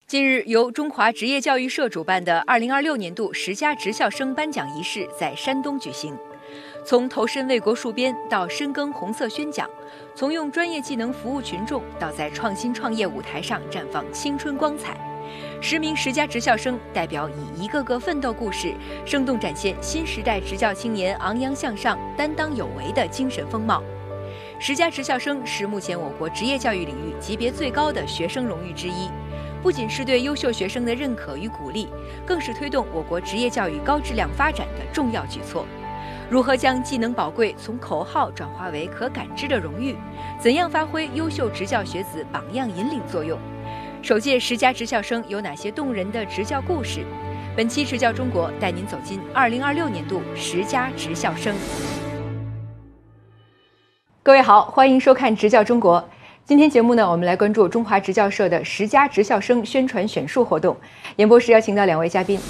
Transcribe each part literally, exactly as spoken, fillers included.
近日，由中华职业教育社主办的二零二六年度十佳职校生颁奖仪式在山东举行。从投身为国戍边到深耕红色宣讲，从用专业技能服务群众到在创新创业舞台上绽放青春光彩，十名十佳职校生代表以一个个奋斗故事，生动展现新时代职教青年昂扬向上、担当有为的精神风貌。十佳职校生是目前我国职业教育领域级别最高的学生荣誉之一。不仅是对优秀学生的认可与鼓励，更是推动我国职业教育高质量发展的重要举措。如何将技能宝贵从口号转化为可感知的荣誉？怎样发挥优秀职教学子榜样引领作用？首届十佳职校生有哪些动人的职教故事？本期职教中国带您走进二零二六年度十佳职校生。各位好，欢迎收看职教中国。今天节目呢，我们来关注中华职教社的十佳职校生宣传选树活动。演播室邀请到两位嘉宾。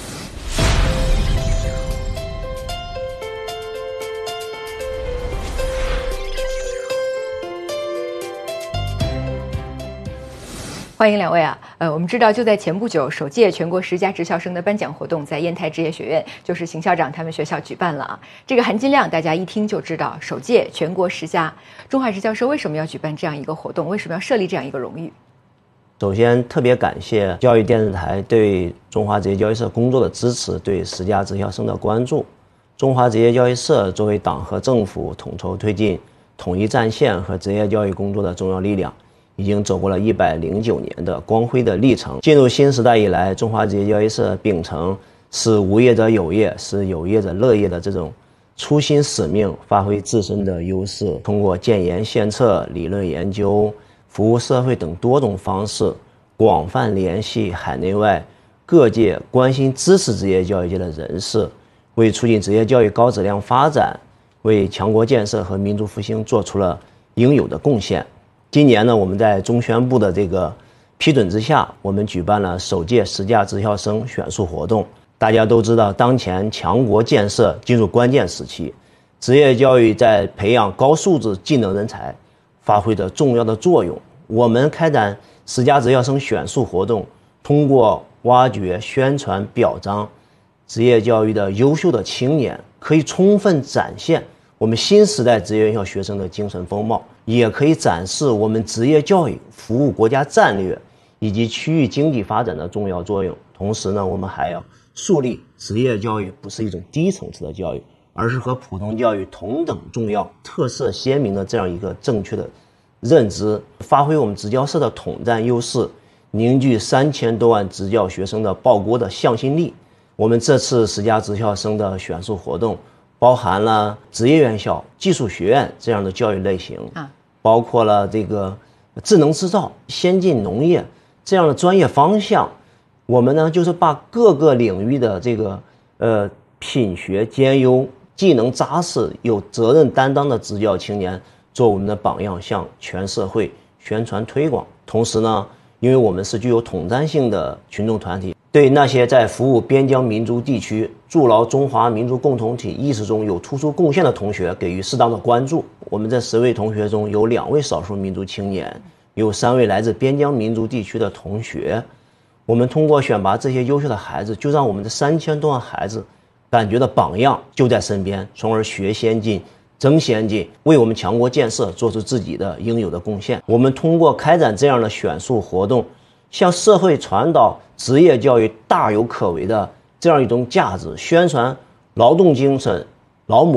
欢迎两位啊！呃，我们知道，就在前不久，首届全国十佳职校生的颁奖活动在烟台职业学院，就是邢校长他们学校举办了啊。这个含金量大家一听就知道，首届全国十佳，中华职教社为什么要举办这样一个活动？为什么要设立这样一个荣誉？ 首先，特别感谢教育电视台对中华职业教育社工作的支持，对十佳职校生的关注。中华职业教育社作为党和政府统筹推进统一战线和职业教育工作的重要力量，已经走过了一百零九年的光辉的历程。进入新时代以来，中华职业教育社秉承使无业者有业，使有业者乐业的这种初心使命，发挥自身的优势，通过建言献策、理论研究、服务社会等多种方式，广泛联系海内外各界关心支持职业教育界的人士，为促进职业教育高质量发展，为强国建设和民族复兴做出了应有的贡献。今年呢，我们在中宣部的这个批准之下，我们举办了首届十佳职校生选树活动。大家都知道，当前强国建设进入关键时期，职业教育在培养高素质技能人才发挥着重要的作用。我们开展十佳职校生选树活动，通过挖掘、宣传、表彰职业教育的优秀的青年，可以充分展现我们新时代职业院校学生的精神风貌，也可以展示我们职业教育服务国家战略以及区域经济发展的重要作用。同时呢，我们还要树立职业教育不是一种低层次的教育，而是和普通教育同等重要、特色鲜明的这样一个正确的认知，发挥我们职教社的统战优势，凝聚三千多万职教学生的报国的向心力。我们这次十佳职校生的选树活动包含了职业院校、技术学院这样的教育类型，啊，包括了这个智能制造、先进农业这样的专业方向。我们呢，就是把各个领域的这个呃品学兼优、技能扎实、有责任担当的职教青年做我们的榜样，向全社会宣传推广。同时呢，因为我们是具有统战性的群众团体，对那些在服务边疆民族地区、筑牢中华民族共同体意识中有突出贡献的同学给予适当的关注。我们这十位同学中有两位少数民族青年，有三位来自边疆民族地区的同学。我们通过选拔这些优秀的孩子，就让我们的三千多万孩子感觉到榜样就在身边，从而学先进、争先进，为我们强国建设做出自己的应有的贡献。我们通过开展这样的选树活动，向社会传导职业教育大有可为的这样一种价值，宣传劳动精神、劳模